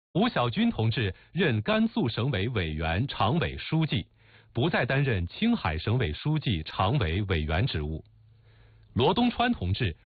吴小军同志任甘肃省委委员常委书记，不再担任青海省委书记常委委员职务。罗东川同志